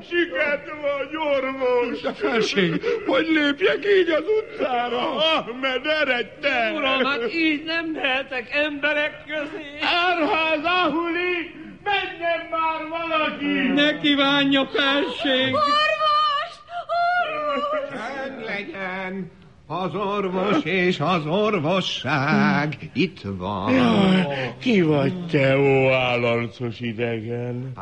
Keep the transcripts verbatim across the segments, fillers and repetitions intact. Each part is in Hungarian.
Siket vagy, orvos! De felség, hogy lépjek így az utcára? Ahmed, eredj te! Uram, hát így nem mehetek emberek közé. Árház, Ahuli! Menjen már valaki! Ne kívánja, felség! Orvos! Orvos! Csend legyen! Az orvos és az orvosság itt van. Jaj, ki vagy te, ó állarcos idegen?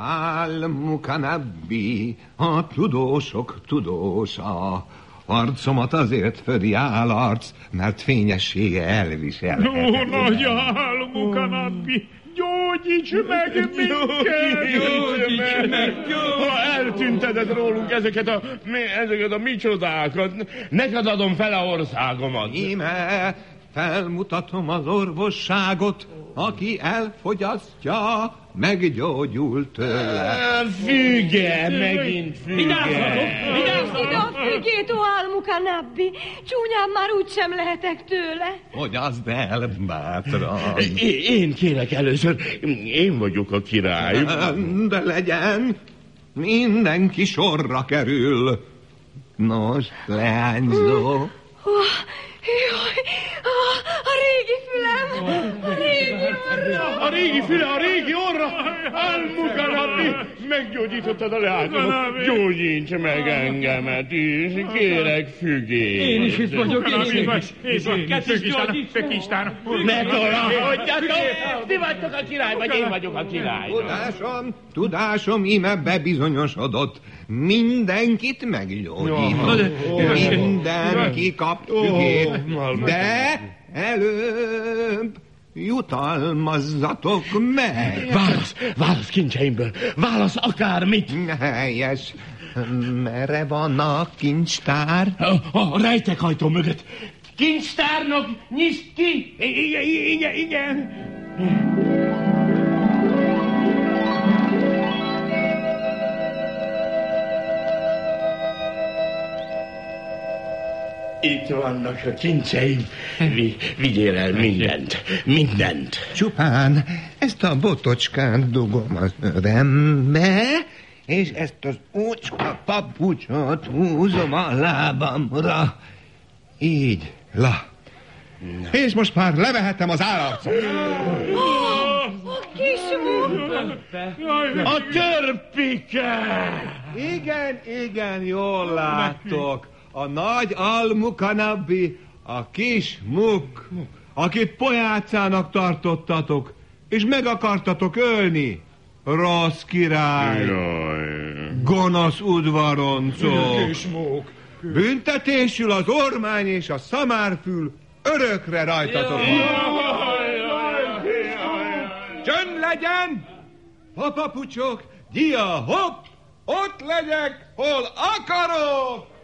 Al-Mukanabbi, a tudósok tudósa. Arcomat azért födi állarc, mert fényessége elvisel. Ó, nagy Al-Mukanabbi, gyógyíts meg minket! Gyógyíts meg! Ha eltünteted rólunk ezeket a, ezeket a micsodákat, neked adom fel a országomat. Íme felmutatom az orvosságot, aki elfogyasztja, meggyógyul tőle. Füge, megint füge. Vigyázzatok! Vigyázzatok! Ide a fügét, ó Al-Mukanabbi! Csúnyán már úgysem lehetek tőle. Fogyaszd el, bátran. É- Én kérek először, én vagyok a király. De legyen, mindenki sorra kerül. Nos, leányzó. Oh, jaj, a, a régi fülem, a régi orra. A régi füle, a régi orra! Al-Mukanabbi, meggyógyítottad a leányomat. Gyógyíts meg engemet is, kérek fügét. Én is itt vagyok, én is. Így van, kettős gyógyítsd. Ne tolakodjatok! Ti vagytok a király, vagy én vagyok a király. Tudásom, tudásom íme bebizonyosodott. Mindenkit meggyógyított. Mindenki kap fügét. De előbb jutalmazzatok meg. Válasz, válasz kincseimből, válasz akármit. Helyes. Merre van a kincstár? A, a rejtekhajtó mögött. Kincstárnok, nyisd ki! Igen, igen, igen. Itt vannak a kincseim. Vi, vigyél el mindent, mindent. Csupán ezt a botocskát dugom az örembe, és ezt az úcska papucsot húzom a lábamra. Így, la. És most már levehetem az állarcot. A kismú. A törpike! Igen, igen, jól láttok. A nagy Al-Mukanabbi, a kis Muk, akit pojácának tartottatok, és meg akartatok ölni. Rossz király, gonosz udvaroncok. Büntetésül az ormány és a szamárfül örökre rajtatok van. Csönd legyen! Papapucsok, dia, hopp! Ott legyek, hol akarok!